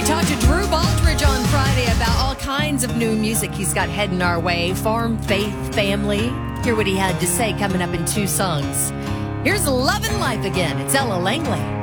We talked to Drew Baldridge on Friday about all kinds of new music he's got heading our way. Farm, Faith, Family. Hear what he had to say coming up in 2 songs. Here's Love and Life again. It's Ella Langley.